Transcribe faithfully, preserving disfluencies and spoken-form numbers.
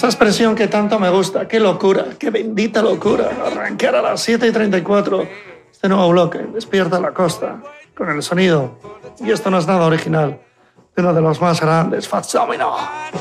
Esa expresión que tanto me gusta. ¡Qué locura! ¡Qué bendita locura! Arrancar a las siete y treinta y cuatro. Este nuevo bloque, Despierta la Costa, con el sonido, y esto no es nada original, de uno de los más grandes, Fats Domino.